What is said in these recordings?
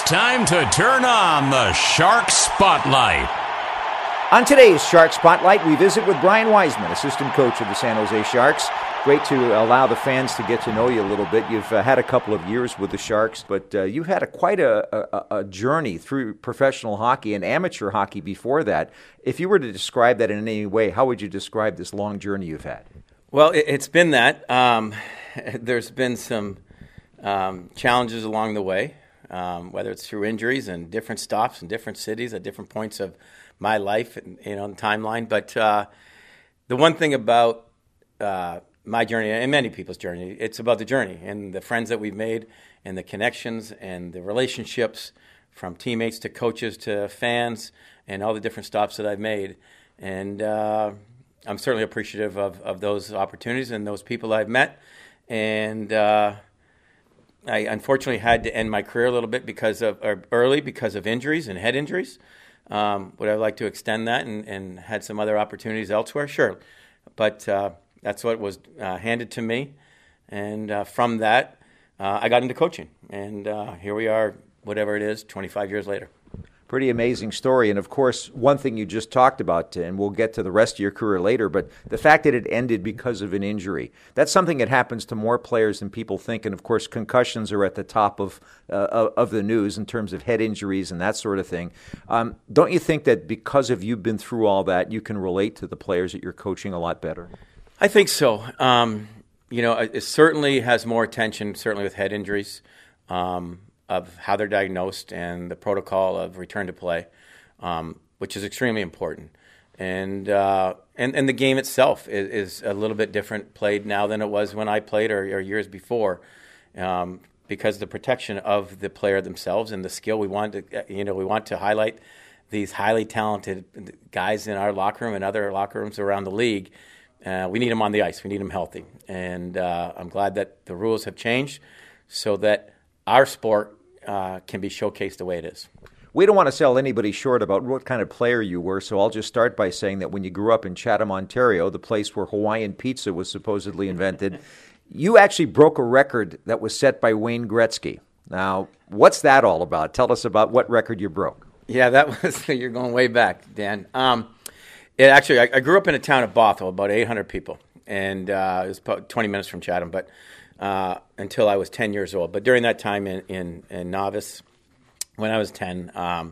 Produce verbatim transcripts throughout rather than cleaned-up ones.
time to turn on the Shark Spotlight. On today's Shark Spotlight, we visit with Brian Wiseman, assistant coach of the San Jose Sharks. Great to allow the fans to get to know you a little bit. You've uh, had a couple of years with the Sharks, but uh, you've had a, quite a, a, a journey through professional hockey and amateur hockey before that. If you were to describe that in any way, how would you describe this long journey you've had? Well, it, it's been that. Um, there's been some um, challenges along the way, um, whether it's through injuries and different stops in different cities at different points of my life, and, you know, the timeline. But uh, the one thing about uh, my journey and many people's journey, it's about the journey and the friends that we've made and the connections and the relationships from teammates to coaches to fans and all the different stops that I've made. And uh, I'm certainly appreciative of, of those opportunities and those people I've met. And uh, I unfortunately had to end my career a little bit because of or early because of injuries and head injuries. Um, would I like to extend that and, and had some other opportunities elsewhere? Sure. But uh, that's what was uh, handed to me. And uh, from that, uh, I got into coaching. And uh, here we are, whatever it is, twenty-five years later. Pretty amazing story. And, of course, one thing you just talked about, and we'll get to the rest of your career later, but the fact that it ended because of an injury, that's something that happens to more players than people think. And, of course, concussions are at the top of uh, of the news in terms of head injuries and that sort of thing. Um, don't you think that because of you've been through all that, you can relate to the players that you're coaching a lot better? I think so. Um, you know, it certainly has more attention, certainly with head injuries. Um of how they're diagnosed and the protocol of return to play, um, which is extremely important. And uh, and, and the game itself is, is a little bit different played now than it was when I played or, or years before, um, because the protection of the player themselves and the skill we want to, you know, we want to highlight these highly talented guys in our locker room and other locker rooms around the league. Uh, we need them on the ice. We need them healthy. And uh, I'm glad that the rules have changed so that our sport uh, can be showcased the way it is. We don't want to sell anybody short about what kind of player you were, so I'll just start by saying that when you grew up in Chatham, Ontario, the place where Hawaiian pizza was supposedly invented, you actually broke a record that was set by Wayne Gretzky. Now, what's that all about? Tell us about what record you broke. Yeah, that was, you're going way back, Dan. Um, it actually, I, I grew up in a town of Bothell, about eight hundred people, and uh, it was about twenty minutes from Chatham, but Uh, until I was ten years old. But during that time in, in, in novice, when I was ten, um,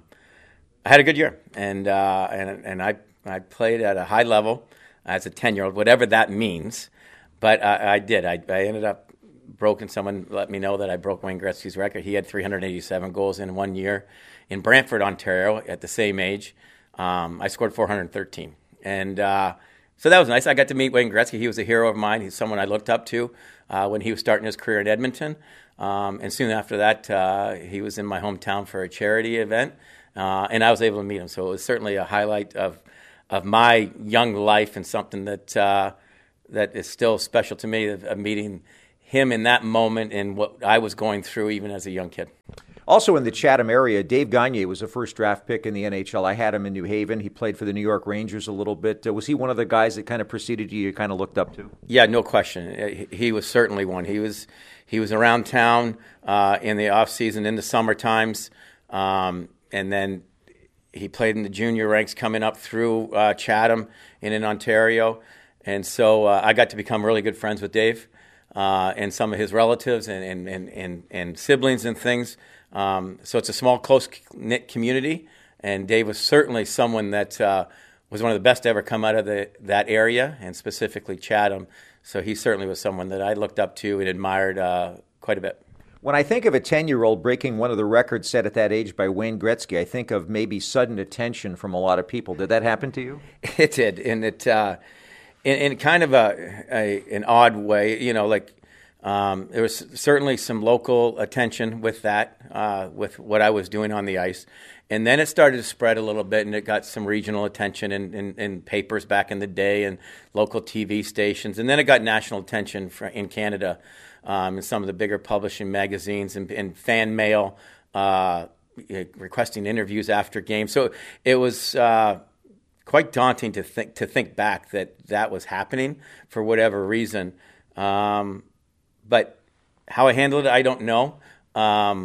I had a good year. And uh, and and I, I played at a high level as a ten-year-old, whatever that means. But I, I did. I, I ended up broken. Someone let me know that I broke Wayne Gretzky's record. He had three hundred eighty-seven goals in one year in Brantford, Ontario, at the same age. Um, I scored four hundred thirteen. And uh, so that was nice. I got to meet Wayne Gretzky. He was a hero of mine. He's someone I looked up to uh, when he was starting his career in Edmonton. Um, and soon after that, uh, he was in my hometown for a charity event, uh, and I was able to meet him. So it was certainly a highlight of of my young life and something that uh, that is still special to me, of, of meeting him in that moment and what I was going through even as a young kid. Also in the Chatham area, Dave Gagne was a first-draft pick in the N H L. I had him in New Haven. He played for the New York Rangers a little bit. Uh, was he one of the guys that kind of preceded you, you kind of looked up to? Yeah, no question. He was certainly one. He was he was around town uh, in the off-season, in the summer times, um, and then he played in the junior ranks coming up through uh, Chatham and in Ontario. And so uh, I got to become really good friends with Dave uh, and some of his relatives and, and, and, and, and siblings and things. Um, so it's a small, close-knit community, and Dave was certainly someone that uh, was one of the best to ever come out of the, that area, and specifically Chatham. So he certainly was someone that I looked up to and admired uh, quite a bit. When I think of a ten-year-old breaking one of the records set at that age by Wayne Gretzky, I think of maybe sudden attention from a lot of people. Did that happen to you? It did, and it uh, in, in kind of a, a an odd way, you know, like. Um, there was certainly some local attention with that, uh, with what I was doing on the ice. And then it started to spread a little bit, and it got some regional attention in, in, in papers back in the day and local T V stations. And then it got national attention for, in Canada um, in some of the bigger publishing magazines and, and fan mail uh, requesting interviews after games. So it was uh, quite daunting to think, to think back that that was happening for whatever reason. Um But how I handled it, I don't know. Um,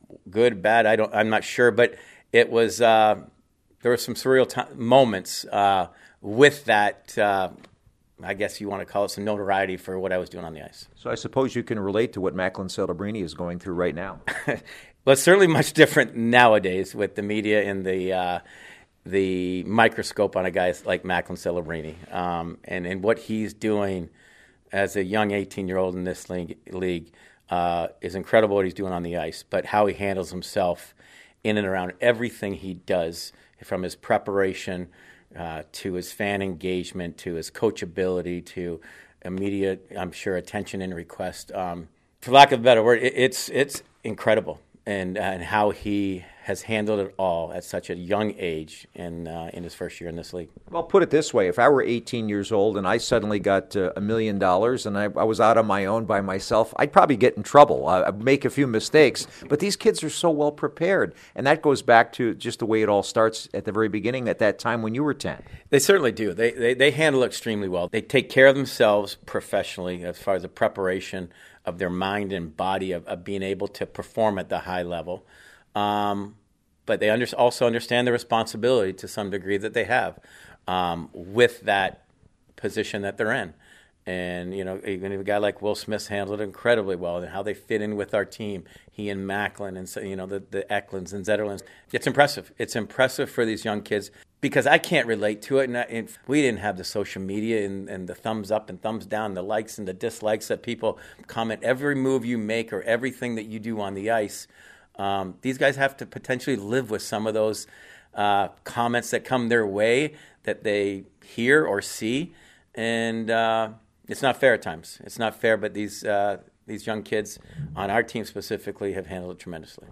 good, bad, I don't, I'm not sure, but it was, uh, there were some surreal t- moments uh, with that, uh, I guess you want to call it some notoriety for what I was doing on the ice. So I suppose you can relate to what Macklin Celebrini is going through right now. Well, it's certainly much different nowadays with the media and the uh, the microscope on a guy like Macklin Celebrini, um, and, and what he's doing as a young eighteen-year-old in this league, league uh, is incredible what he's doing on the ice, but how he handles himself in and around everything he does, from his preparation uh, to his fan engagement, to his coachability, to immediate, I'm sure, attention and request. Um, for lack of a better word, it, it's it's incredible. And, and how he has handled it all at such a young age in uh, in his first year in this league. Well, put it this way. If I were eighteen years old and I suddenly got uh, a million dollars and I, I was out on my own by myself, I'd probably get in trouble. Uh, I'd make a few mistakes. But these kids are so well prepared. And that goes back to just the way it all starts at the very beginning, at that time when you were ten. They certainly do. They, they, they handle it extremely well. They take care of themselves professionally as far as the preparation of their mind and body, of, of being able to perform at the high level. Um, but they under, also understand the responsibility to some degree that they have um, with that position that they're in. And, you know, even a guy like Will Smith handled it incredibly well, and how they fit in with our team, he and Macklin and, you know, the, the Eklunds and Zetterlands. It's impressive. It's impressive for these young kids, because I can't relate to it. And, I, and we didn't have the social media and, and the thumbs up and thumbs down, the likes and the dislikes that people comment every move you make or everything that you do on the ice. Um, these guys have to potentially live with some of those uh, comments that come their way, that they hear or see. And uh, it's not fair at times. It's not fair, but these uh, these young kids on our team specifically have handled it tremendously.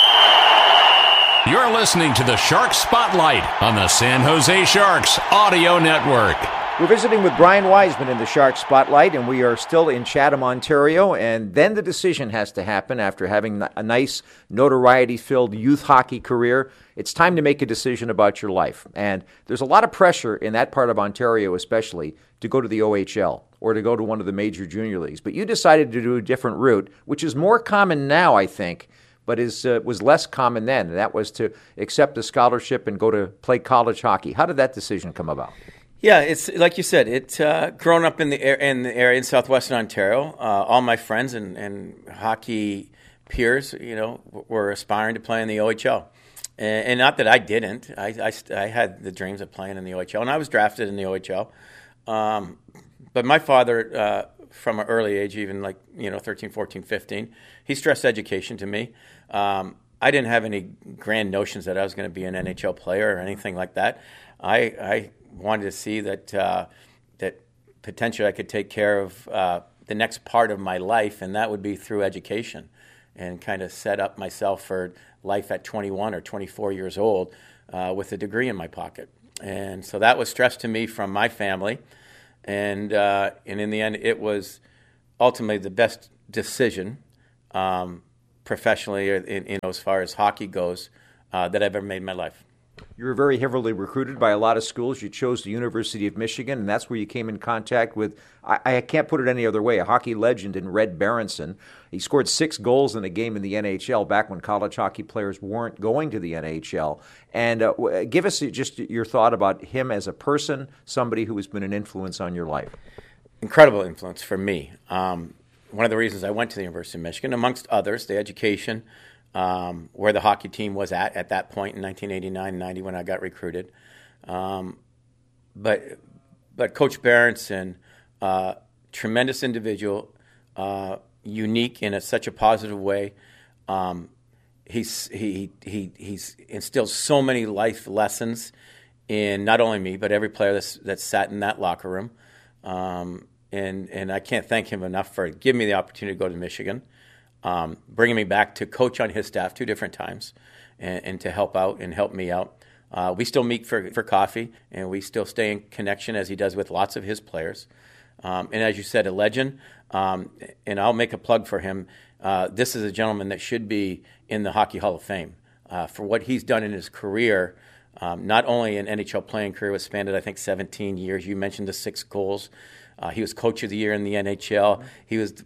You're listening to the Shark Spotlight on the San Jose Sharks Audio Network. We're visiting with Brian Wiseman in the Shark Spotlight, and we are still in Chatham, Ontario. And then the decision has to happen after having a nice, notoriety-filled youth hockey career. It's time to make a decision about your life. And there's a lot of pressure in that part of Ontario especially to go to the O H L or to go to one of the major junior leagues. But you decided to do a different route, which is more common now, I think, but is uh, was less common then. And that was to accept a scholarship and go to play college hockey. How did that decision come about? Yeah, it's like you said. It uh, growing up in the air, in the area in southwestern Ontario, uh, all my friends and, and hockey peers, you know, were aspiring to play in the O H L, and, and not that I didn't. I, I, I had the dreams of playing in the O H L, and I was drafted in the O H L. Um, but my father, uh, from an early age, even like you know, thirteen, fourteen, fifteen, he stressed education to me. Um, I didn't have any grand notions that I was going to be an N H L player or anything like that. I, I wanted to see that uh, that potentially I could take care of uh, the next part of my life, and that would be through education, and kind of set up myself for life at twenty-one or twenty-four years old uh, with a degree in my pocket. And so that was stressed to me from my family, and uh, and in the end, it was ultimately the best decision um, professionally, in, in, as far as hockey goes, uh, that I've ever made in my life. You were very heavily recruited by a lot of schools. You chose the University of Michigan, and that's where you came in contact with, I, I can't put it any other way, a hockey legend in Red Berenson. He scored six goals in a game in the N H L back when college hockey players weren't going to the N H L. And uh, give us just your thought about him as a person, somebody who has been an influence on your life. Incredible influence for me. Um, one of the reasons I went to the University of Michigan, amongst others, the education, Um, where the hockey team was at at that point in nineteen eighty-nine ninety when I got recruited. Um, but but Coach Berenson, uh, tremendous individual, uh, unique in a, such a positive way. Um, he's he he he's instilled so many life lessons in not only me but every player that's that's sat in that locker room. Um, and and I can't thank him enough for giving me the opportunity to go to Michigan. Um, bringing me back to coach on his staff two different times and, and to help out and help me out. Uh, we still meet for, for coffee, and we still stay in connection as he does with lots of his players. Um, and as you said, a legend, um, and I'll make a plug for him. Uh, this is a gentleman that should be in the Hockey Hall of Fame uh, for what he's done in his career, um, not only an N H L playing career, was spanned, I think, seventeen years. You mentioned the six goals. Uh, he was coach of the year in the N H L. He was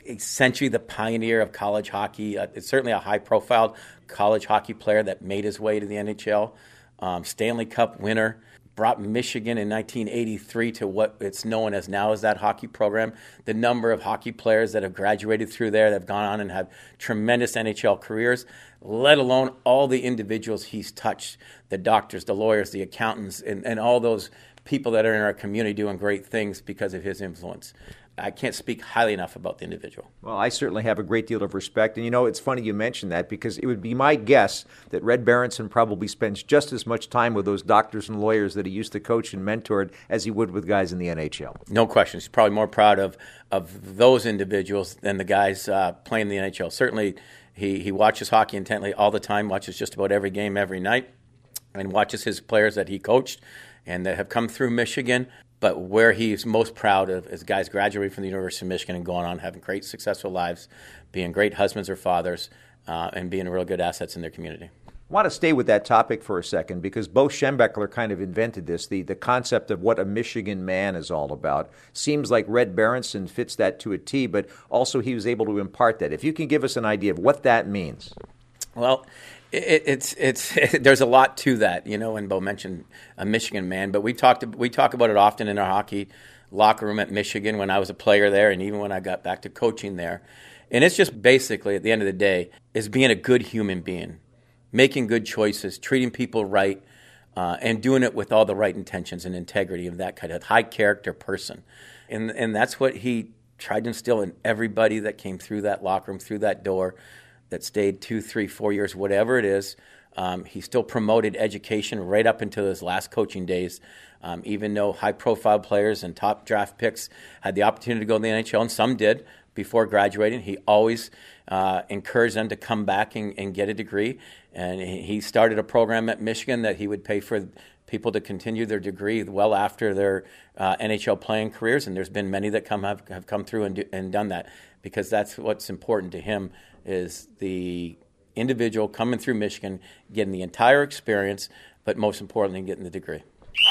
essentially the pioneer of college hockey. Uh, it's certainly a high-profile college hockey player that made his way to the N H L. Um, Stanley Cup winner, brought Michigan in nineteen eighty-three to what it's known as now as that hockey program. The number of hockey players that have graduated through there that have gone on and have tremendous N H L careers, let alone all the individuals he's touched, the doctors, the lawyers, the accountants, and, and all those people that are in our community doing great things because of his influence. I can't speak highly enough about the individual. Well, I certainly have a great deal of respect. And, you know, it's funny you mentioned that because it would be my guess that Red Berenson probably spends just as much time with those doctors and lawyers that he used to coach and mentored as he would with guys in the N H L. No question. He's probably more proud of, of those individuals than the guys uh, playing in the N H L. Certainly, he, he watches hockey intently all the time, watches just about every game every night, and watches his players that he coached and that have come through Michigan. But where he's most proud of is guys graduating from the University of Michigan and going on having great, successful lives, being great husbands or fathers, uh, and being real good assets in their community. I want to stay with that topic for a second because Bo Schembechler kind of invented this, the, the concept of what a Michigan man is all about. Seems like Red Berenson fits that to a T, but also he was able to impart that. If you can give us an idea of what that means. Well, It, it's it's it, there's a lot to that, you know. And Bo mentioned a Michigan man, but we talked we talk about it often in our hockey locker room at Michigan when I was a player there, and even when I got back to coaching there. And it's just basically at the end of the day is being a good human being, making good choices, treating people right, uh, and doing it with all the right intentions and integrity of that kind of high character person. And and that's what he tried to instill in everybody that came through that locker room, through that door, that stayed two, three, four years, whatever it is. Um, he still promoted education right up until his last coaching days, um, even though high-profile players and top draft picks had the opportunity to go to the N H L, and some did before graduating. He always uh, encouraged them to come back and, and get a degree. And he started a program at Michigan that he would pay for people to continue their degree well after their uh, N H L playing careers. And there's been many that come have, have come through and, do, and done that because that's what's important to him is the individual coming through Michigan, getting the entire experience, but most importantly, getting the degree.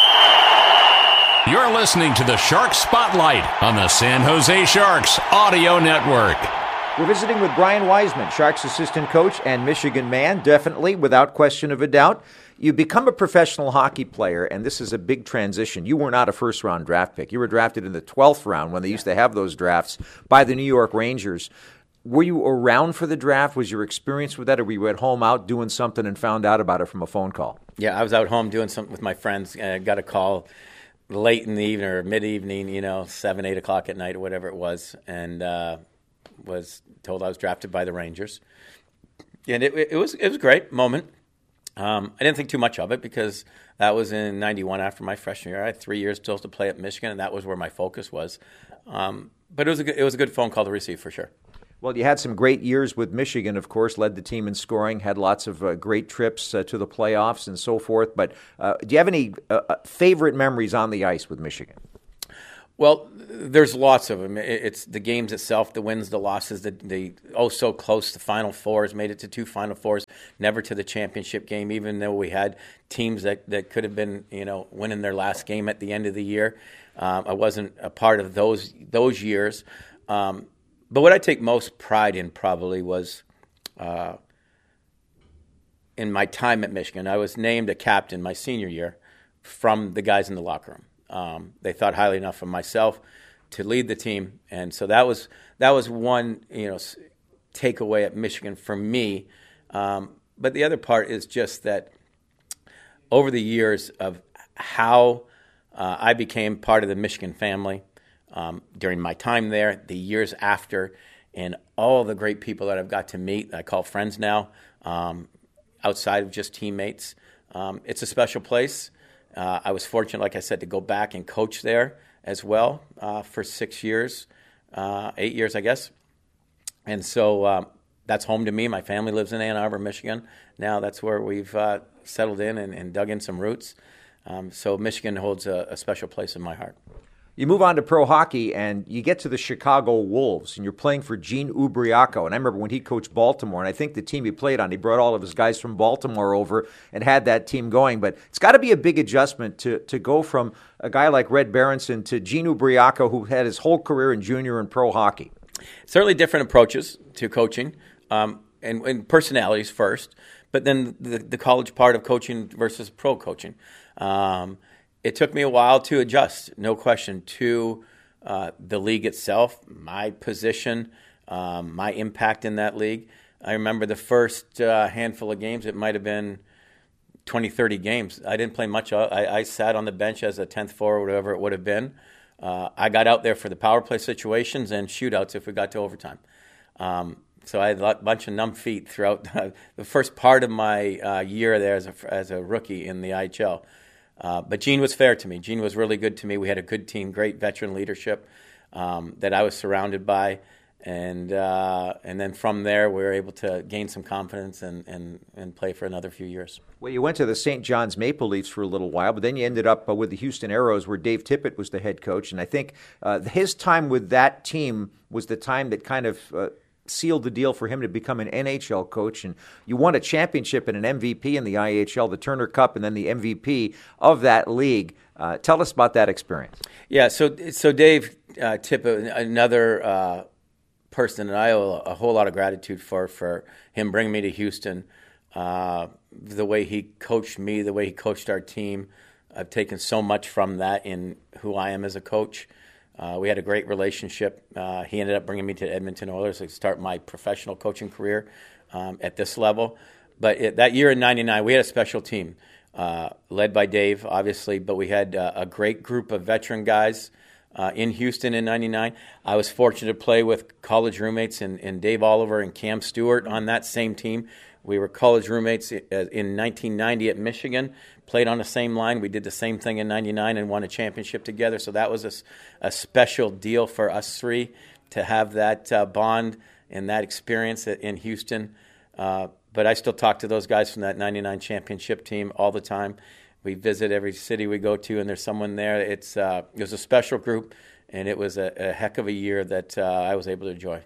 You're listening to the Shark Spotlight on the San Jose Sharks Audio Network. We're visiting with Brian Wiseman, Sharks assistant coach and Michigan man, definitely, without question of a doubt. You become a professional hockey player, and this is a big transition. You were not a first-round draft pick. You were drafted in the twelfth round when they used to have those drafts by the New York Rangers. Were you around for the draft? Was your experience with that, or were you at home out doing something and found out about it from a phone call? Yeah, I was out home doing something with my friends, and I got a call late in the evening or mid-evening, you know, seven, eight o'clock at night or whatever it was, and uh, was told I was drafted by the Rangers. And it, it was it was a great moment. Um, I didn't think too much of it because that was in ninety-one after my freshman year. I had three years still to play at Michigan, and that was where my focus was. Um, but it was a good, it was a good phone call to receive for sure. Well, you had some great years with Michigan, of course, led the team in scoring, had lots of uh, great trips uh, to the playoffs and so forth. But uh, do you have any uh, favorite memories on the ice with Michigan? Well, there's lots of them. It's the games itself, the wins, the losses, the, the oh so close, the Final Fours, made it to two Final Fours, never to the championship game, even though we had teams that, that could have been, you know, winning their last game at the end of the year. Um, I wasn't a part of those those years. Um, But what I take most pride in probably was uh, in my time at Michigan. I was named a captain my senior year from the guys in the locker room. Um, they thought highly enough of myself to lead the team, and so that was that was one you know takeaway at Michigan for me. Um, but the other part is just that over the years of how uh, I became part of the Michigan family. Um, during my time there, the years after, and all the great people that I've got to meet, I call friends now, um, outside of just teammates. Um, it's a special place. Uh, I was fortunate, like I said, to go back and coach there as well uh, for six years, uh, eight years, I guess. And so um, that's home to me. My family lives in Ann Arbor, Michigan. Now that's where we've uh, settled in and, and dug in some roots. Um, so Michigan holds a, a special place in my heart. You move on to pro hockey, and you get to the Chicago Wolves, and you're playing for Gene Ubriaco. And I remember when he coached Baltimore, and I think the team he played on, he brought all of his guys from Baltimore over and had that team going. But it's got to be a big adjustment to to go from a guy like Red Berenson to Gene Ubriaco, who had his whole career in junior and pro hockey. Certainly different approaches to coaching, um, and, and personalities first, but then the, the college part of coaching versus pro coaching. Um, it took me a while to adjust, no question, to uh, the league itself, my position, um, my impact in that league. I remember the first uh, handful of games, it might have been twenty, thirty games. I didn't play much. I, I sat on the bench as a tenth forward, whatever it would have been. Uh, I got out there for the power play situations and shootouts if we got to overtime. Um, so I had a bunch of numb feet throughout the first part of my uh, year there as a, as a rookie in the I H L. Uh, but Gene was fair to me. Gene was really good to me. We had a good team, great veteran leadership um, that I was surrounded by. And uh, and then from there, we were able to gain some confidence and, and, and play for another few years. Well, you went to the Saint John's Maple Leafs for a little while, but then you ended up uh, with the Houston Aeros, where Dave Tippett was the head coach. And I think uh, his time with that team was the time that kind of uh, sealed the deal for him to become an N H L coach. And you won a championship and an M V P in the I H L, the Turner Cup, and then the M V P of that league. Uh, tell us about that experience. Yeah, so so Dave uh, Tippett, another uh, person that I owe a whole lot of gratitude for, for him bringing me to Houston. Uh, the way he coached me, the way he coached our team, I've taken so much from that in who I am as a coach. Uh, we had a great relationship. Uh, he ended up bringing me to Edmonton Oilers to start my professional coaching career um, at this level. But it, that year in ninety-nine, we had a special team uh, led by Dave, obviously, but we had uh, a great group of veteran guys uh, in Houston in ninety-nine. I was fortunate to play with college roommates in, in Dave Oliver and Cam Stewart on that same team. We were college roommates in nineteen ninety at Michigan, played on the same line. We did the same thing in ninety-nine and won a championship together. So that was a, a special deal for us three to have that uh, bond and that experience in Houston. Uh, but I still talk to those guys from that ninety-nine championship team all the time. We visit every city we go to, and there's someone there. It's uh, it was a special group, and it was a, a heck of a year that uh, I was able to enjoy.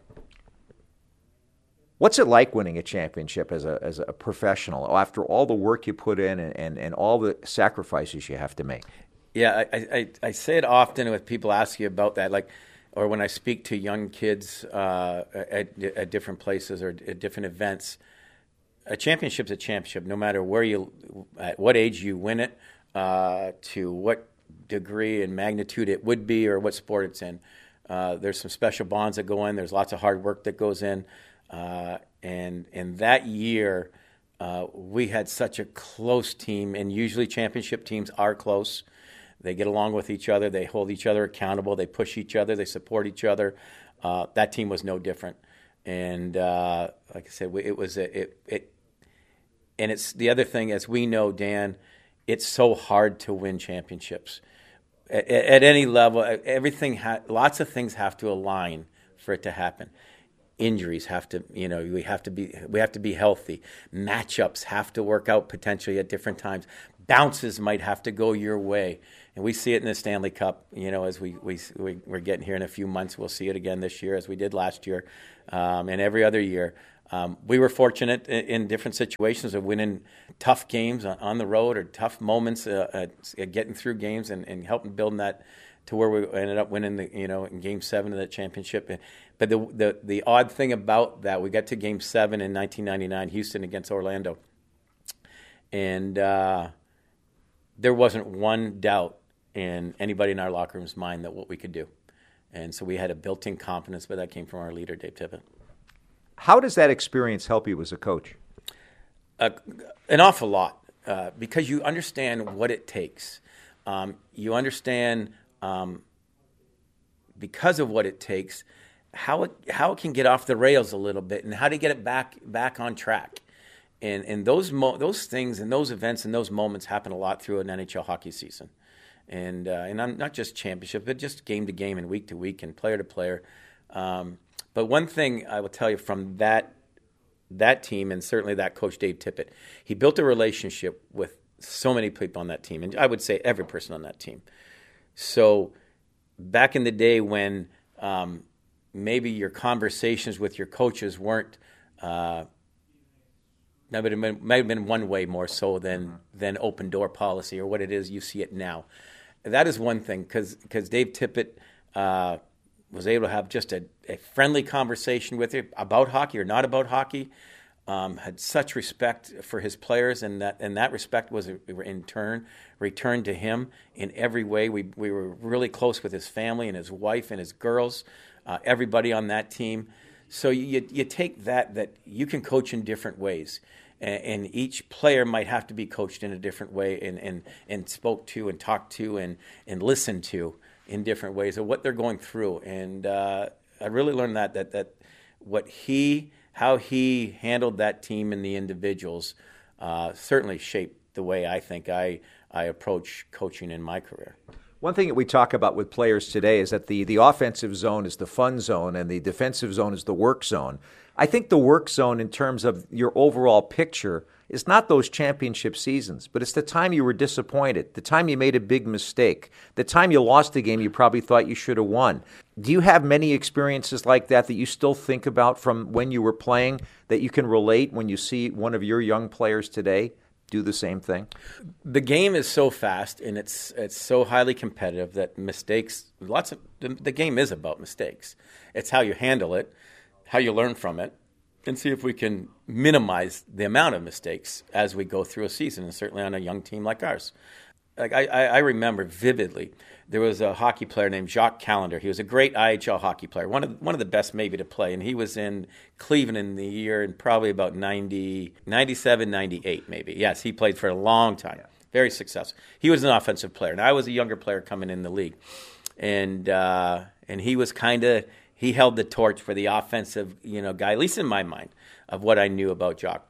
What's it like winning a championship as a as a professional after all the work you put in and, and, and all the sacrifices you have to make? Yeah, I, I, I say it often when people ask you about that, like, or when I speak to young kids uh, at, at different places or at different events. A championship's a championship, no matter where you, at what age you win it, uh, to what degree and magnitude it would be, or what sport it's in. Uh, there's some special bonds that go in. There's lots of hard work that goes in. Uh, and and that year, uh, we had such a close team, and usually championship teams are close. They get along with each other. They hold each other accountable. They push each other. They support each other. Uh, that team was no different. And uh, like I said, it was a, it it. And it's the other thing, as we know, Dan, it's so hard to win championships at, at any level. Everything, ha- lots of things have to align for it to happen. Injuries have to, you know, we have to be, we have to be healthy. Matchups have to work out potentially at different times. Bounces might have to go your way, and we see it in the Stanley Cup. You know, as we we, we we're getting here in a few months, we'll see it again this year, as we did last year, um, and every other year. Um, we were fortunate in, in different situations of winning tough games on, on the road, or tough moments, uh, uh, getting through games and, and helping building that to where we ended up winning the, you know, in Game Seven of that championship. But the the the odd thing about that, we got to Game Seven in nineteen ninety-nine, Houston against Orlando, and uh, there wasn't one doubt in anybody in our locker room's mind that what we could do, and so we had a built-in confidence, but that came from our leader, Dave Tippett. How does that experience help you as a coach? Uh, an awful lot, uh, because you understand what it takes. Um, you understand, um, because of what it takes, how it how it can get off the rails a little bit, and how to get it back back on track. And and those mo- those things and those events and those moments happen a lot through an N H L hockey season, and uh, and I'm not just championship, but just game to game and week to week and player to player. Um, But one thing I will tell you from that that team, and certainly that coach, Dave Tippett, he built a relationship with so many people on that team, and I would say every person on that team. So back in the day when um, maybe your conversations with your coaches weren't, uh, might have been, might have been one way more so than, than open door policy or what it is you see it now. That is one thing, because because Dave Tippett uh, was able to have just a, a friendly conversation with you about hockey or not about hockey. Um, had such respect for his players, and that and that respect was in turn returned to him in every way. We we were really close with his family and his wife and his girls, uh, everybody on that team. So you you take that that you can coach in different ways, and, and each player might have to be coached in a different way, and and, and spoke to and talked to and and listened to in different ways of what they're going through. And uh, I really learned that that that what he how he handled that team and the individuals uh, certainly shaped the way I think I, I approach coaching in my career. One thing that we talk about with players today is that the, the offensive zone is the fun zone and the defensive zone is the work zone. I think the work zone in terms of your overall picture is not those championship seasons, but it's the time you were disappointed, the time you made a big mistake, the time you lost a game you probably thought you should have won. Do you have many experiences like that that you still think about from when you were playing that you can relate when you see one of your young players today do the same thing? The game is so fast and it's it's so highly competitive that mistakes, lots of the, the game is about mistakes. It's how you handle it, how you learn from it, and see if we can minimize the amount of mistakes as we go through a season, and certainly on a young team like ours. Like I, I remember vividly, there was a hockey player named Jacques Callender. He was a great I H L hockey player, one of one of the best maybe to play, and he was in Cleveland in the year in probably about ninety, ninety-seven, ninety-eight maybe. Yes, he played for a long time, very successful. He was an offensive player, and I was a younger player coming in the league, and uh, and he was kind of he held the torch for the offensive, you know, guy, at least in my mind, of what I knew about Jacques,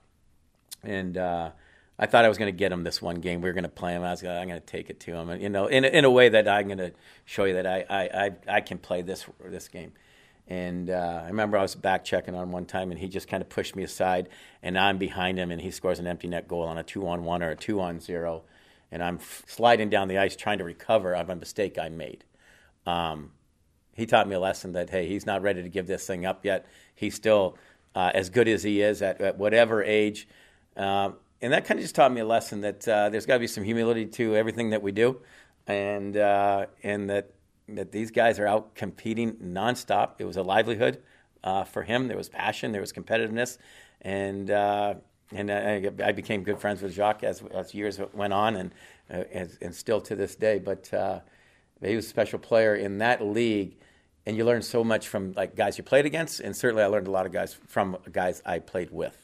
and. Uh, I thought I was going to get him this one game. We were going to play him. I was going to, I'm going to take it to him, and you know, in a, in a way that I'm going to show you that I I, I, I can play this this game. And uh, I remember I was back checking on one time, and he just kind of pushed me aside, and I'm behind him, and he scores an empty net goal on a two on one or a two on zero, and I'm f- sliding down the ice trying to recover of a mistake I made. Um, he taught me a lesson that hey, he's not ready to give this thing up yet. He's still uh, as good as he is at, at whatever age. Uh, And that kind of just taught me a lesson that uh, there's got to be some humility to everything that we do, and uh, and that that these guys are out competing nonstop. It was a livelihood uh, for him. There was passion, there was competitiveness, and uh, and I, I became good friends with Jacques as as years went on, and uh, and, and still to this day. But uh, he was a special player in that league, and you learn so much from like guys you played against, and certainly I learned a lot of guys from guys I played with.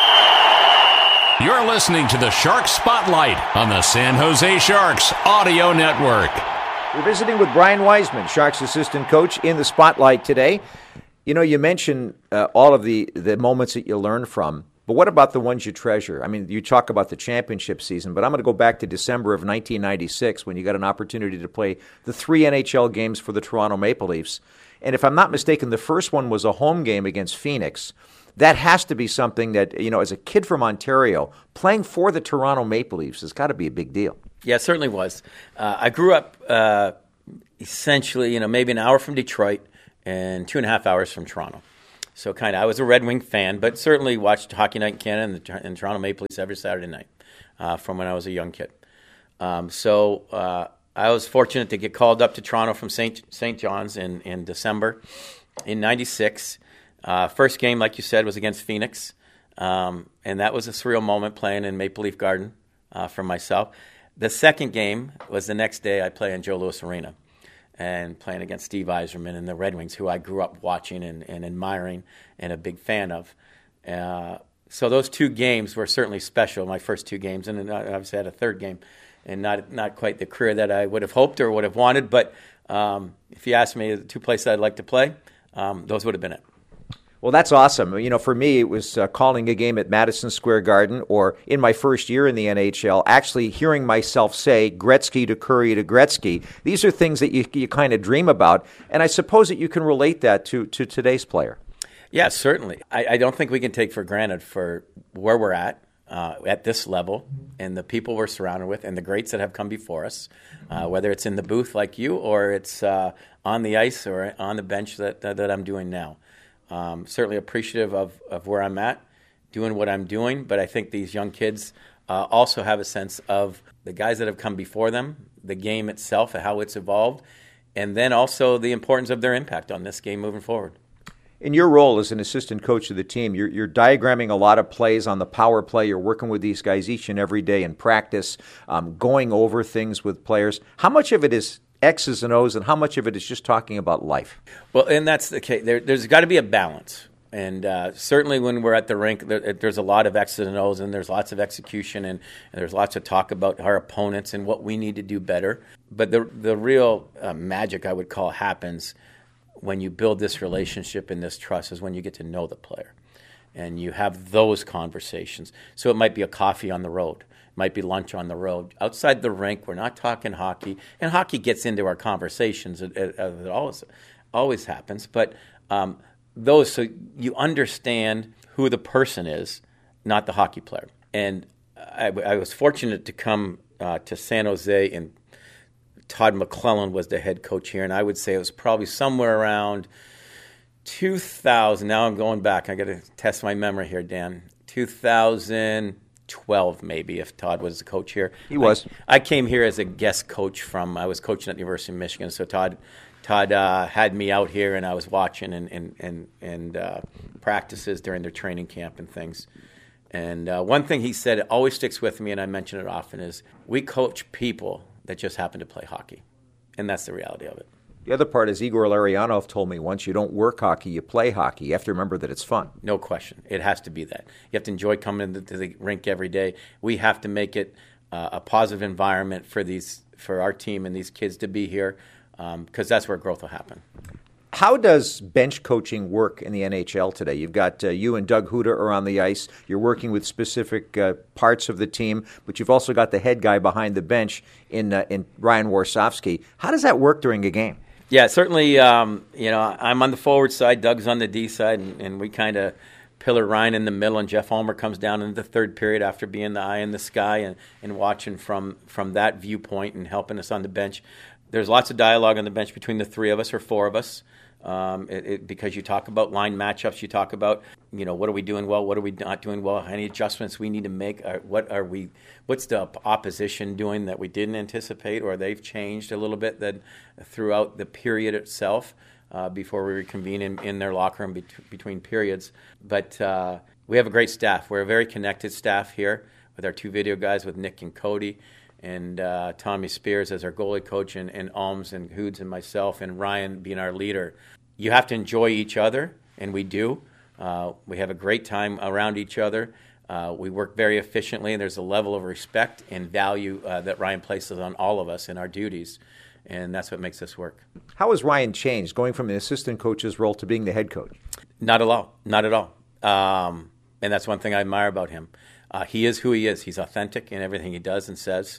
You're listening to the Shark Spotlight on the San Jose Sharks Audio Network. We're visiting with Brian Wiseman, Sharks assistant coach, in the Spotlight today. You know, you mentioned uh, all of the, the moments that you learn from, but what about the ones you treasure? I mean, you talk about the championship season, but I'm going to go back to December of nineteen ninety-six when you got an opportunity to play the three N H L games for the Toronto Maple Leafs. And if I'm not mistaken, the first one was a home game against Phoenix. That has to be something that, you know, as a kid from Ontario, playing for the Toronto Maple Leafs has got to be a big deal. Yeah, it certainly was. Uh, I grew up uh, essentially, you know, maybe an hour from Detroit and two and a half hours from Toronto. So kind of, I was a Red Wing fan, but certainly watched Hockey Night in Canada and the and Toronto Maple Leafs every Saturday night uh, from when I was a young kid. Um, so uh, I was fortunate to get called up to Toronto from Saint Saint John's in, in December in ninety-six. Uh, first game, like you said, was against Phoenix, um, and that was a surreal moment playing in Maple Leaf Garden uh, for myself. The second game was the next day I played in Joe Louis Arena and playing against Steve Yzerman and the Red Wings, who I grew up watching and, and admiring and a big fan of. Uh, so those two games were certainly special, my first two games, and then I obviously had a third game, and not not quite the career that I would have hoped or would have wanted, but um, if you asked me the two places I'd like to play, um, those would have been it. Well, that's awesome. You know, for me, it was uh, calling a game at Madison Square Garden, or in my first year in the N H L, actually hearing myself say Gretzky to Curry to Gretzky. These are things that you you kind of dream about, and I suppose that you can relate that to, to today's player. Yeah, certainly. I, I don't think we can take for granted for where we're at, uh, at this level, and the people we're surrounded with, and the greats that have come before us, uh, whether it's in the booth like you, or it's uh, on the ice or on the bench that, that, that I'm doing now. Um, certainly appreciative of, of where I'm at, doing what I'm doing, but I think these young kids uh, also have a sense of the guys that have come before them, the game itself, how it's evolved, and then also the importance of their impact on this game moving forward. In your role as an assistant coach of the team, you're, you're diagramming a lot of plays on the power play. You're working with these guys each and every day in practice, um, going over things with players. How much of it is X's and O's, and how much of it is just talking about life? Well, and that's the case. There, there's got to be a balance. And uh, certainly when we're at the rink, there, there's a lot of X's and O's, and there's lots of execution, and, and there's lots of talk about our opponents and what we need to do better. But the, the real uh, magic, I would call, happens when you build this relationship and this trust, is when you get to know the player and you have those conversations. So it might be a coffee on the road. It might be lunch on the road. Outside the rink, we're not talking hockey. And hockey gets into our conversations. It, it, it always, always happens. But um, those, so you understand who the person is, not the hockey player. And I, I was fortunate to come uh, to San Jose, and Todd McClellan was the head coach here, and I would say it was probably somewhere around two thousand. Now I'm going back. I got to test my memory here, Dan. two thousand twelve, maybe, if Todd was the coach here. He was. I, I came here as a guest coach from. I was coaching at the University of Michigan, so Todd, Todd uh, had me out here, and I was watching and and and, and uh, practices during their training camp and things. And uh, one thing he said, it always sticks with me, and I mention it often, is we coach people that just happen to play hockey. And that's the reality of it. The other part is Igor Larionov told me once, you don't work hockey, you play hockey. You have to remember that it's fun. No question. It has to be that. You have to enjoy coming to the rink every day. We have to make it uh, a positive environment for these, for our team and these kids to be here, because um, that's where growth will happen. How does bench coaching work in the N H L today? You've got uh, you and Doug Huda are on the ice. You're working with specific uh, parts of the team, but you've also got the head guy behind the bench in uh, in Ryan Warsofsky. How does that work during a game? Yeah, certainly. Um, you know, I'm on the forward side, Doug's on the D side, and, and we kind of pillar Ryan in the middle, and Jeff Ulmer comes down in the third period after being the eye in the sky and, and watching from, from that viewpoint and helping us on the bench. There's lots of dialogue on the bench between the three of us or four of us. Um, it, it, because you talk about line matchups, you talk about, you know, what are we doing well, what are we not doing well, any adjustments we need to make, are, what are we, what's the opposition doing that we didn't anticipate, or they've changed a little bit that throughout the period itself uh, before we reconvene in, in their locker room bet- between periods. But uh, we have a great staff. We're a very connected staff here with our two video guys, with Nick and Cody, and uh, Tommy Spears as our goalie coach, and, and Alms and Hoods and myself, and Ryan being our leader. You have to enjoy each other, and we do. Uh, we have a great time around each other. Uh, we work very efficiently, and there's a level of respect and value uh, that Ryan places on all of us in our duties, and that's what makes this work. How has Ryan changed, going from the assistant coach's role to being the head coach? Not at all. Not at all. Um, and that's one thing I admire about him. Uh, he is who he is. He's authentic in everything he does and says.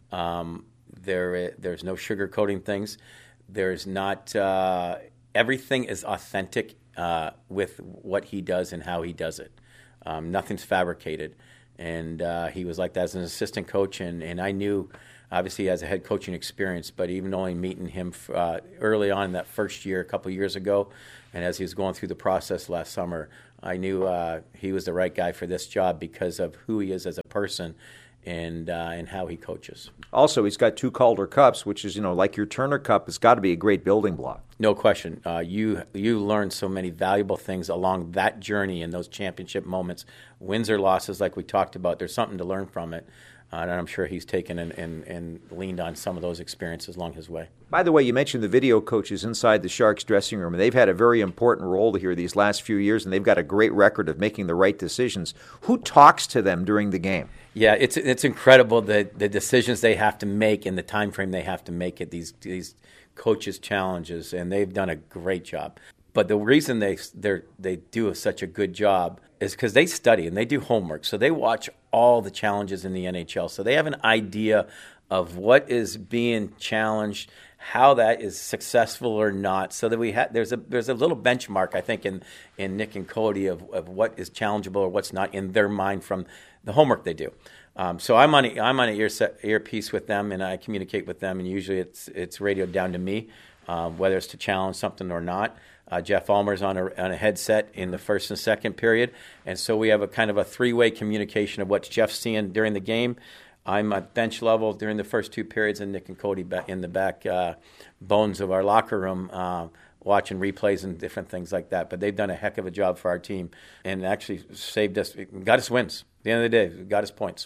Um, there, there's no sugarcoating things. There's not uh, everything is authentic uh, with what he does and how he does it. Um, nothing's fabricated, and uh, he was like that as an assistant coach. And, and I knew, obviously, he has a head coaching experience, but even only meeting him uh, early on in that first year, a couple years ago, and as he was going through the process last summer, I knew uh, he was the right guy for this job because of who he is as a person and uh, and how he coaches. Also, he's got two Calder Cups, which is, you know, like your Turner Cup, it's got to be a great building block. No question. Uh, you you learn so many valuable things along that journey in those championship moments. Wins or losses, like we talked about, there's something to learn from it. Uh, and I'm sure he's taken and, and, and leaned on some of those experiences along his way. By the way, you mentioned the video coaches inside the Sharks dressing room, and they've had a very important role here these last few years, and they've got a great record of making the right decisions. Who talks to them during the game? Yeah, it's it's incredible the the decisions they have to make and the time frame they have to make it, these these coaches' challenges, and they've done a great job. But the reason they they they do such a good job is because they study and they do homework. So they watch all the challenges in the N H L. So they have an idea of what is being challenged, how that is successful or not. So that we have there's a there's a little benchmark, I think, in, in Nick and Cody of, of what is challengeable or what's not in their mind from the homework they do. Um, so I'm on a, I'm on an ear set, earpiece with them, and I communicate with them, and usually it's it's radioed down to me, uh, whether it's to challenge something or not. Uh, Jeff Ulmer's on a, on a headset in the first and second period, and so we have a kind of a three-way communication of what Jeff's seeing during the game, I'm at bench level during the first two periods, and Nick and Cody back in the back uh, bones of our locker room, uh, watching replays and different things like that. But they've done a heck of a job for our team and actually saved us, got us wins. At the end of the day, got us points.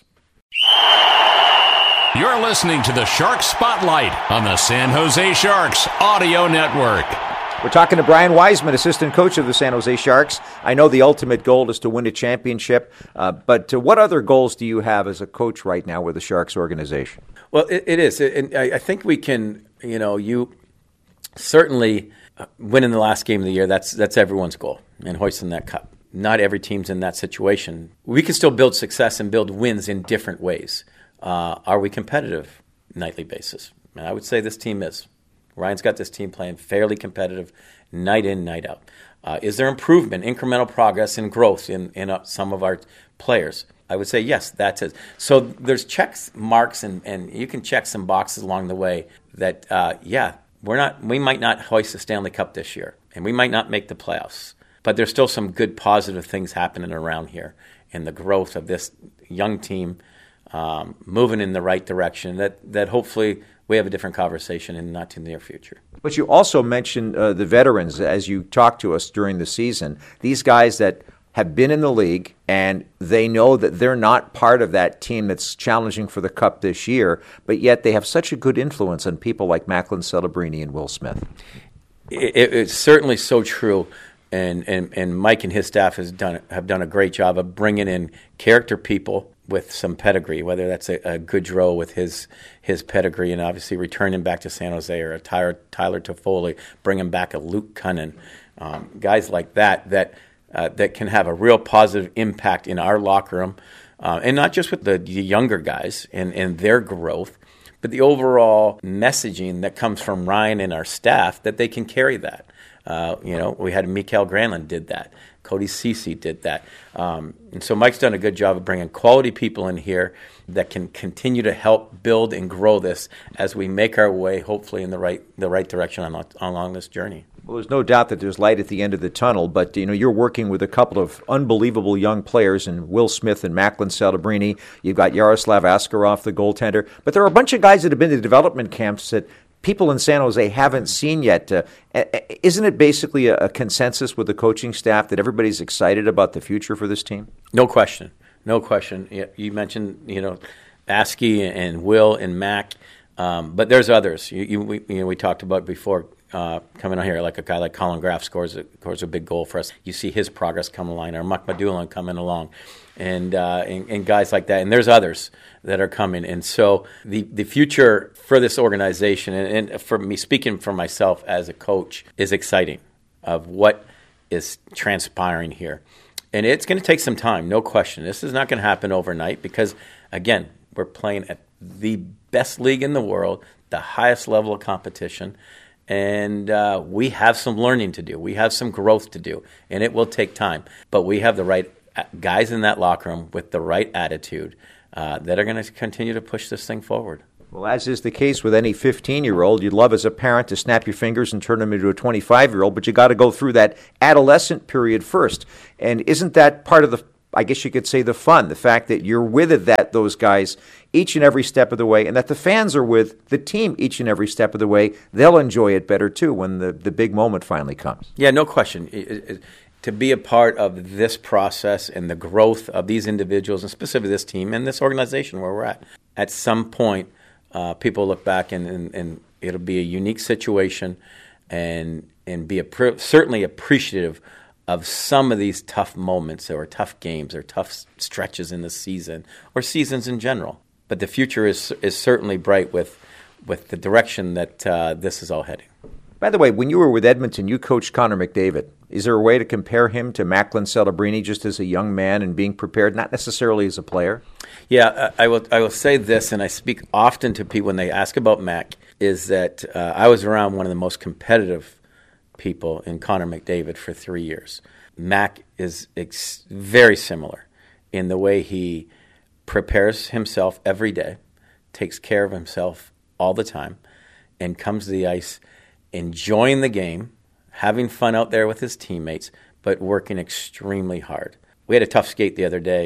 You're listening to the Shark Spotlight on the San Jose Sharks Audio Network. We're talking to Brian Wiseman, assistant coach of the San Jose Sharks. I know the ultimate goal is to win a championship, uh, but uh, what other goals do you have as a coach right now with the Sharks organization? Well, it, it is. And I, I think we can, you know, you certainly winning the last game of the year, that's that's everyone's goal, and hoisting that cup. Not every team's in that situation. We can still build success and build wins in different ways. Uh, are we competitive nightly basis? And I would say this team is. Ryan's got this team playing fairly competitive night in, night out. Uh, is there improvement, incremental progress, and growth in, in uh, some of our players? I would say yes, that's it. So there's checks, marks, and, and you can check some boxes along the way that, uh, yeah, we're not. We might not hoist the Stanley Cup this year, and we might not make the playoffs. But there's still some good positive things happening around here in the growth of this young team um, moving in the right direction that, that hopefully – we have a different conversation in not too near future. But you also mentioned uh, the veterans as you talked to us during the season. These guys that have been in the league and they know that they're not part of that team that's challenging for the Cup this year, but yet they have such a good influence on people like Macklin Celebrini and Will Smith. It, it, it's certainly so true, and, and, and Mike and his staff has done have done a great job of bringing in character people with some pedigree, whether that's a, a Goodrow with his his pedigree and obviously returning back to San Jose, or a Tyler, Tyler Toffoli, bringing back a Luke Cunnin, um, guys like that that uh, that can have a real positive impact in our locker room, uh, and not just with the, the younger guys and, and their growth, but the overall messaging that comes from Ryan and our staff, that they can carry that. Uh, you know, we had Mikael Granlund did that. Cody Ceci did that. Um, and so Mike's done a good job of bringing quality people in here that can continue to help build and grow this as we make our way, hopefully, in the right the right direction on, along this journey. Well, there's no doubt that there's light at the end of the tunnel, but you know you're working with a couple of unbelievable young players in Will Smith and Macklin Celebrini. You've got Yaroslav Askarov, the goaltender. But there are a bunch of guys that have been to development camps that people in San Jose haven't seen yet. Uh, isn't it basically a, a consensus with the coaching staff that everybody's excited about the future for this team? No question. No question. You mentioned, you know, Askey and Will and Mac, um, but there's others. You, you, we, you know, we talked about before uh, coming on here, like a guy like Colin Graff scores a, scores a big goal for us. You see his progress come along, or Muck Madulan coming along, and, uh, and and guys like that. And there's others that are coming. And so the, the future for this organization, and, and for me speaking for myself as a coach, is exciting of what is transpiring here. And it's going to take some time, no question. This is not going to happen overnight because, again, we're playing at the best league in the world, the highest level of competition, and uh, we have some learning to do. We have some growth to do, and it will take time. But we have the right guys in that locker room with the right attitude uh, that are going to continue to push this thing forward. Well, as is the case with any fifteen-year-old, you'd love as a parent to snap your fingers and turn them into a twenty-five-year-old, but you got to go through that adolescent period first. And isn't that part of the, I guess you could say, the fun, the fact that you're with that those guys each and every step of the way, and that the fans are with the team each and every step of the way? They'll enjoy it better, too, when the, the big moment finally comes. Yeah, no question. It, it, to be a part of this process and the growth of these individuals, and specifically this team and this organization where we're at, at some point, Uh, people look back and, and, and it'll be a unique situation, and and be a, certainly appreciative of some of these tough moments or tough games or tough stretches in the season or seasons in general. But the future is is certainly bright with with the direction that uh, this is all heading. By the way, when you were with Edmonton, you coached Connor McDavid. Is there a way to compare him to Macklin Celebrini just as a young man and being prepared, not necessarily as a player? Yeah, I will I will say this, and I speak often to people when they ask about Mac, is that uh, I was around one of the most competitive people in Connor McDavid for three years. Mac is ex- very similar in the way he prepares himself every day, takes care of himself all the time, and comes to the ice enjoying the game, having fun out there with his teammates, but working extremely hard. We had a tough skate the other day.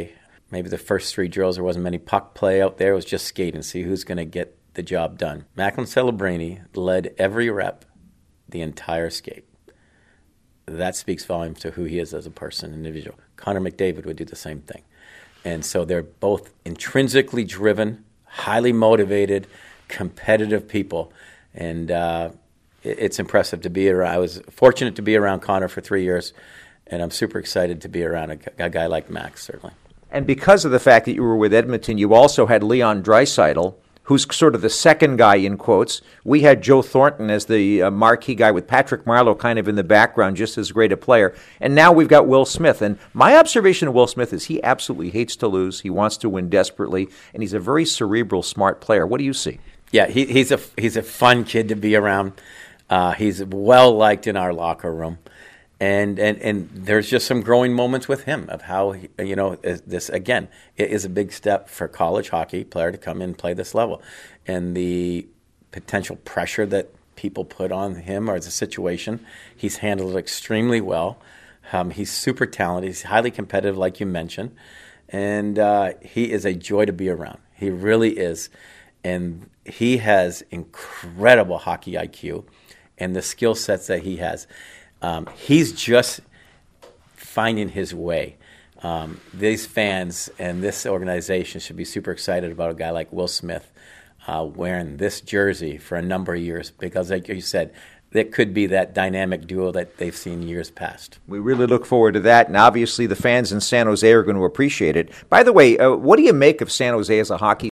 Maybe the first three drills, there wasn't many puck play out there. It was just skate and see who's going to get the job done. Macklin Celebrini led every rep the entire skate. That speaks volumes to who he is as a person, individual. Connor McDavid would do the same thing. And so they're both intrinsically driven, highly motivated, competitive people. And uh, it's impressive to be around. I was fortunate to be around Connor for three years, and I'm super excited to be around a, a guy like Max, certainly. And because of the fact that you were with Edmonton, you also had Leon Draisaitl, who's sort of the second guy in quotes. We had Joe Thornton as the uh, marquee guy with Patrick Marleau kind of in the background, just as great a player. And now we've got Will Smith. And my observation of Will Smith is he absolutely hates to lose. He wants to win desperately, and he's a very cerebral, smart player. What do you see? Yeah, he, he's a he's a fun kid to be around. Uh, he's well liked in our locker room. And, and and there's just some growing moments with him of how, he, you know, this, again, it is a big step for college hockey player to come in and play this level. And the potential pressure that people put on him or the situation, he's handled it extremely well. Um, he's super talented. He's highly competitive, like you mentioned. And uh, he is a joy to be around. He really is. And he has incredible hockey I Q and the skill sets that he has. Um, he's just finding his way. Um, these fans and this organization should be super excited about a guy like Will Smith uh, wearing this jersey for a number of years because, like you said, that could be that dynamic duo that they've seen years past. We really look forward to that, and obviously the fans in San Jose are going to appreciate it. By the way, uh, what do you make of San Jose as a hockey?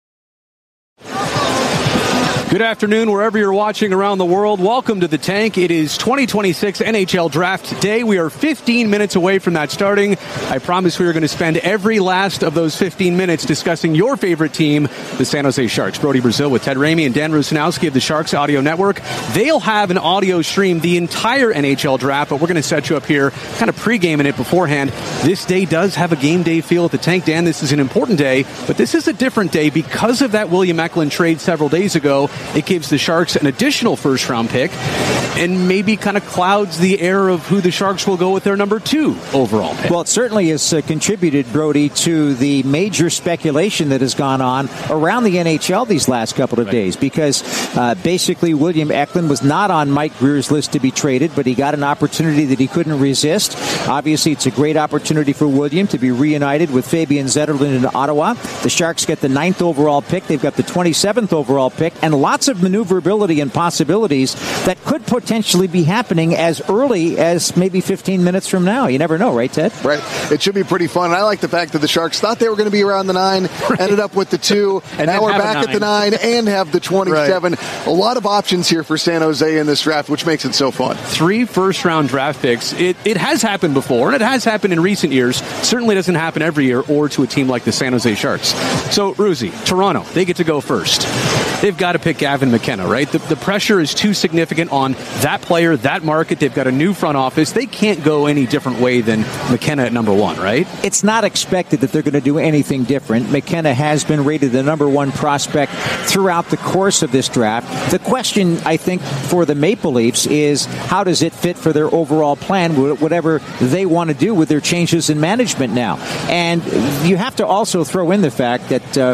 Good afternoon, wherever you're watching around the world. Welcome to the Tank. It is twenty twenty-six N H L Draft Day. We are fifteen minutes away from that starting. I promise we are going to spend every last of those fifteen minutes discussing your favorite team, the San Jose Sharks. Brody Brazil with Ted Ramey and Dan Rusanowski of the Sharks Audio Network. They'll have an audio stream the entire N H L Draft, but we're going to set you up here, kind of pre-gaming it beforehand. This day does have a game day feel at the Tank. Dan, this is an important day, but this is a different day because of that William Eklund trade several days ago. It gives the Sharks an additional first-round pick and maybe kind of clouds the air of who the Sharks will go with their number two overall pick. Well, it certainly has uh, contributed, Brody, to the major speculation that has gone on around the N H L these last couple of right. days because uh, basically William Eklund was not on Mike Greer's list to be traded, but he got an opportunity that he couldn't resist. Obviously, it's a great opportunity for William to be reunited with Fabian Zetterlund in Ottawa. The Sharks get the ninth overall pick. They've got the twenty-seventh overall pick and lots of maneuverability and possibilities that could potentially be happening as early as maybe fifteen minutes from now. You never know, right, Ted? Right. It should be pretty fun. And I like the fact that the Sharks thought they were going to be around the nine, right. ended up with the two, and now we're back at the nine and have the twenty-seven. Right. A lot of options here for San Jose in this draft, which makes it so fun. Three first-round draft picks. It, it has happened before, and it has happened in recent years. Certainly doesn't happen every year or to a team like the San Jose Sharks. So, Ruzi, Toronto, they get to go first. They've got to pick Gavin McKenna, right? The, the pressure is too significant on that player, that market. They've got a new front office. They can't go any different way than McKenna at number one, right? It's not expected that they're going to do anything different. McKenna has been rated the number one prospect throughout the course of this draft. The question, I think, for the Maple Leafs is how does it fit for their overall plan, whatever they want to do with their changes in management now? And you have to also throw in the fact that uh,